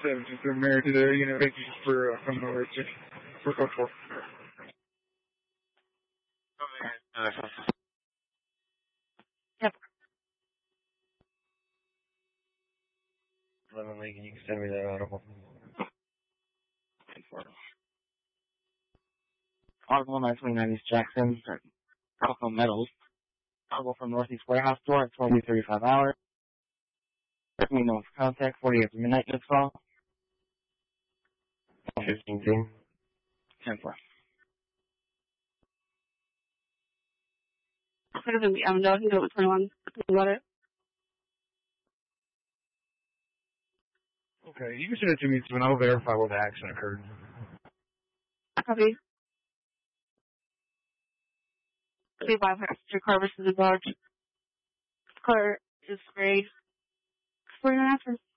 just been married to there, thank you for coming over to for Coach Four. Yep. Lemon League, and you can send me that article. Article 929 East Jackson, Alco Metals. Article from Northeast Warehouse Store at 20:35 hours. Let me know for contact 40 after midnight this call. 15. 10-4. I'm no, he knows 21. Got it. Okay, you can send it to me so I'll verify where the accident occurred. Copy. 35 passenger car versus a Dodge. Car is sprayed. 49 after.